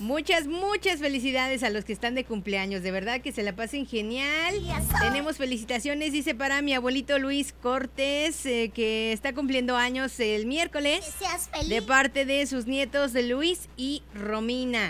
Muchas felicidades a los que están de cumpleaños. De verdad que se la pasen genial. Tenemos felicitaciones, dice, para mi abuelito Luis Cortés, que está cumpliendo años el miércoles. Que seas feliz. De parte de sus nietos de Luis y Romina.